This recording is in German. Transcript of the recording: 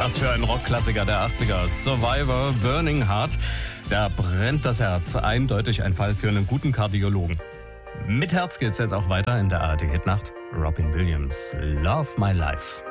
Was für ein Rockklassiker der 80er. Survivor, Burning Heart. Da brennt das Herz. Eindeutig ein Fall für einen guten Kardiologen. Mit Herz geht's jetzt auch weiter in der ARD-Hitnacht. Robin Williams, Love My Life.